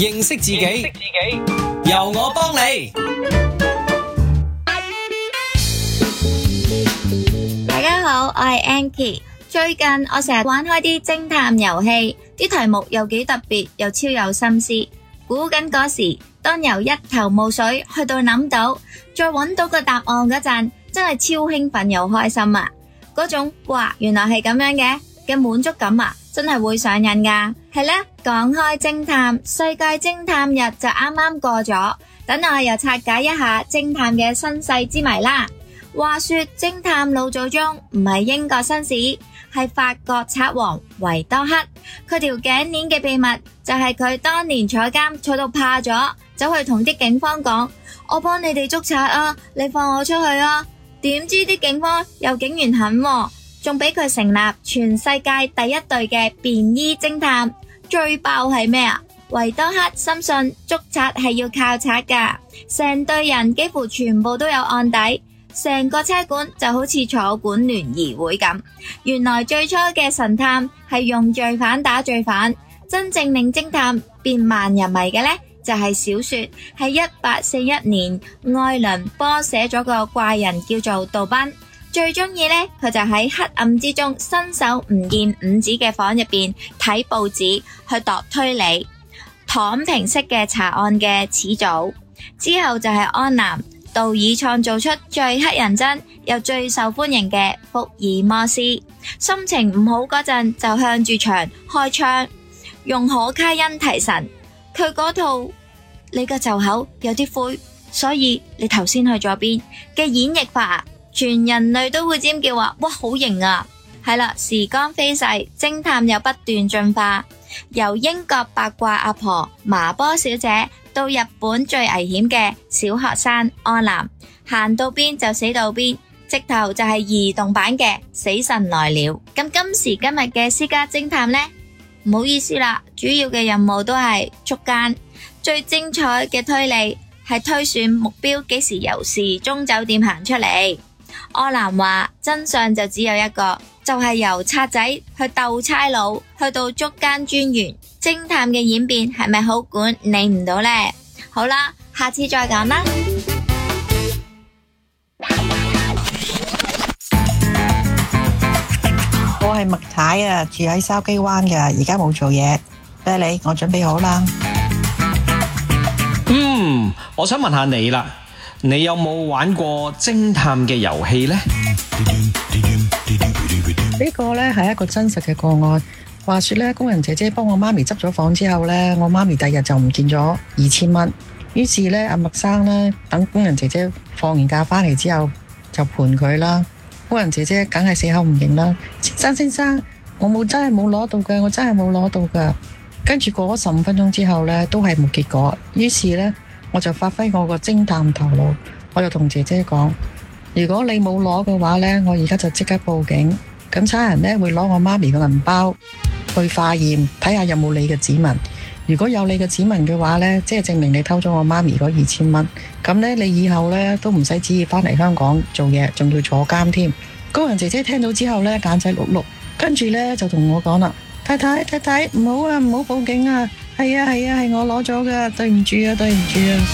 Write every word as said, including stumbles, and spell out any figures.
認識自己，認識自己，由我幫你。 大家好，我係 Anki。最近我成日玩開啲偵探遊戲，啲題目又幾特別，又超有心思。估緊嗰時，當由一頭霧水去到諗到，再搵到個答案嗰陣，真係超興奮又開心啊！嗰種哇，原來係咁樣嘅嘅滿足感啊，真係會上癮噶。係咧，講開偵探，世界偵探日就啱啱過咗，等我又拆解一下偵探嘅身世之謎啦。話說偵探老祖宗唔係英國紳士，係法國賊王維多克。佢條頸鏈嘅秘密就係佢當年坐監坐到怕咗，走去同啲警方講：我幫你哋捉賊啊，你放我出去啊！點知啲警方又竟然肯喎，仲俾佢成立全世界第一隊嘅便衣偵探。最爆係咩啊？維多克深信捉賊係要靠賊噶，成隊人幾乎全部都有案底。成個車館就好似坐館聯誼會咁。原來最初嘅神探係用罪犯打罪犯，真正令偵探變萬人迷嘅呢，就係小說。喺一八四一年，愛倫坡寫咗個怪人叫做杜賓，最中意呢，佢就喺黑暗之中伸手唔見五指嘅房入邊睇報紙去度推理，躺平式嘅查案嘅始祖。之後就係安南，道爾創造出最乞人憎又最受歡迎嘅福爾摩斯。心情唔好嗰陣就向住牆開槍，用可卡因提神。佢嗰套你個袖口有啲灰，所以你頭先去咗邊嘅演繹法啊，全人類都會尖叫話：哇，好型啊！係啦，時光飛逝，偵探又不斷進化，由英國八卦阿婆麻波小姐到日本最危險嘅小學生安南，行到邊就死到邊，直頭就係移動版嘅死神來了。咁今時今日嘅私家偵探呢，唔好意思啦，主要嘅任務都係捉奸，最精彩嘅推理係推算目標幾時由時鐘酒店行出嚟。安南話真相就只有一個，就係由賊仔去鬥差佬，去到捉奸專員。偵探嘅演變係咪好管理唔到呢？好啦，下次再講啦。 我係麥太啊，住喺筲箕灣嘅，而家冇做嘢。啤梨，我準備好啦。 嗯，我想問下你啦，你有冇玩過偵探嘅遊戲呢？ 呢個呢係一個真實嘅個案。話說呢，工人姐姐幫我媽咪執咗房之後呢，我媽咪第日就唔見咗二千蚊。於是呢，阿麥生呢，等工人姐姐放完假返嚟之後就盤佢啦。工人姐姐梗係死口唔認啦，先生先生，我冇真係冇攞到㗎，我真係冇攞到㗎。跟住過咗十五分鐘之後呢，都係冇結果。於是呢，我就發揮我個偵探頭腦，我就同姐姐講：如果你冇攞嘅話呢，我而家就即刻報警。咁差人呢會攞我媽咪個銀包去化驗，睇下有冇你嘅指紋。如果有你嘅指紋嘅話呢，即係證明你偷咗我媽咪嗰二千蚊。咁呢，你以後呢都唔使旨意返嚟香港做嘢，仲要坐監添。工人姐姐聽到之後呢，眼仔碌碌，跟住呢就同我講啦：太太太太，唔好啊，唔好報警啊！係啊係啊係我攞咗㗎，對唔住啊對唔住啊！